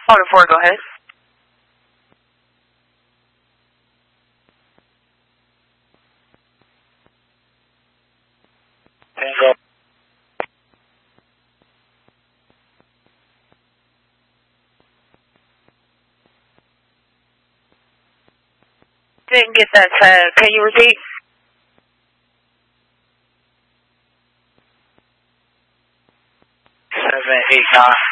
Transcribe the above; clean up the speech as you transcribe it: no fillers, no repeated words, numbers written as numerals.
Auto 4, go ahead. Tango. Didn't get that, can you repeat? Seven, 8, 9.